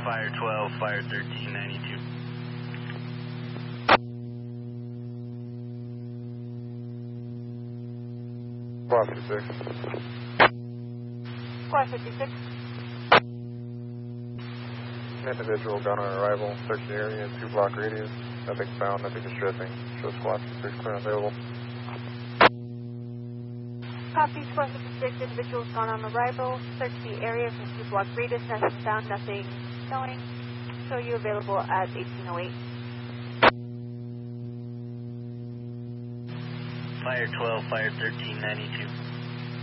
Fire 12, Fire 1392. Squad 56. Squad 56. Individual gun on arrival, search the area, 2-block radius. Nothing found, nothing distressing. Show Squad 56 clear and available. Copy, Squad 56, individuals gone on arrival. Search the area from 2-block radius, nothing found, nothing showing. Show you available at 1808. Fire 12, Fire 1392.